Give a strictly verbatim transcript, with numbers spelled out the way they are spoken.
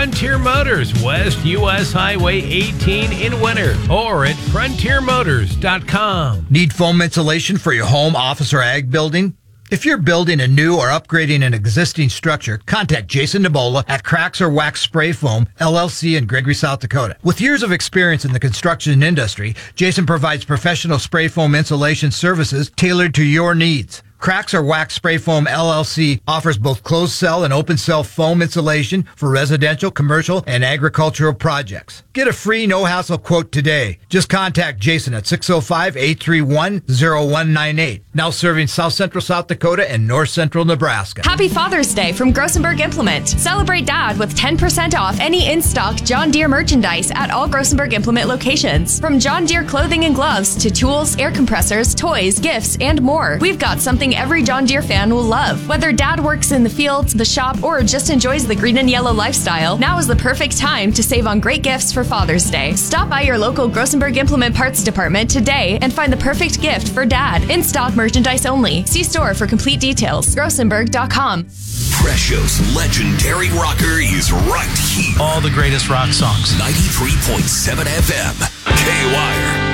Frontier Motors, West U S Highway eighteen in Winter, or at frontier motors dot com. Need foam insulation for your home, office, or ag building? If you're building a new or upgrading an existing structure, contact Jason Nebola at Cracks or Wax Spray Foam, L L C in Gregory, South Dakota. With years of experience in the construction industry, Jason provides professional spray foam insulation services tailored to your needs. Cracks or Wax Spray Foam L L C offers both closed cell and open cell foam insulation for residential, commercial, and agricultural projects. Get a free no-hassle quote today. Just contact Jason at six oh five, eight three one, oh one nine eight. Now serving South Central South Dakota and North Central Nebraska. Happy Father's Day from Grossenberg Implement. Celebrate Dad with ten percent off any in-stock John Deere merchandise at all Grossenberg Implement locations. From John Deere clothing and gloves to tools, air compressors, toys, gifts, and more. We've got something every John Deere fan will love. Whether Dad works in the fields, the shop, or just enjoys the green and yellow lifestyle, now is the perfect time to save on great gifts for Father's Day. Stop by your local Grossenberg Implement Parts Department today and find the perfect gift for Dad. In-stock merchandise only. See store for complete details. grossenberg dot com. Presho's legendary rocker is right here. All the greatest rock songs. ninety-three point seven F M. K-Wire.